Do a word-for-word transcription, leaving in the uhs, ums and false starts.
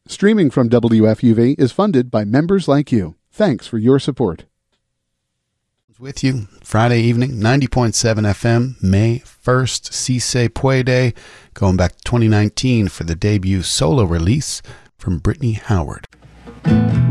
Streaming from W F U V is funded by members like you. Thanks for your support. With you Friday evening, ninety point seven F M, May first, Si Se Puede, going back to twenty nineteen for the debut solo release from Brittany Howard.